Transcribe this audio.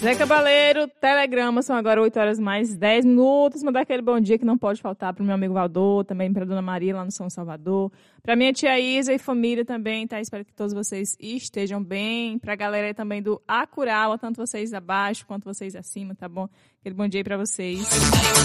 Zé Cabaleiro, Telegrama, são agora 8 horas mais 10 minutos. Mandar aquele bom dia que não pode faltar para o meu amigo Valdô, também para a Dona Maria lá no São Salvador. Para minha tia Isa e família também, tá? Espero que todos vocês estejam bem. Para a galera aí também do Acurala, tanto vocês abaixo quanto vocês acima, tá bom? Aquele bom dia aí para vocês.